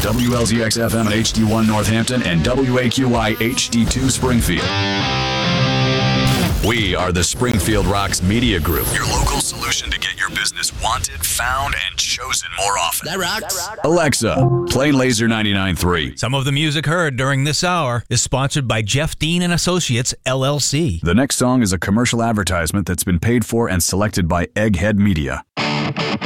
WLZX-FM at HD1 Northampton and WAQY HD2 Springfield. We are the Springfield Rocks Media Group, your local solution to get your business wanted, found, and chosen more often. That rocks. Alexa, play Laser 99.3. Some of the music heard during this hour is sponsored by Jeff Dean and Associates, LLC. The next song is a commercial advertisement that's been paid for and selected by Egghead Media.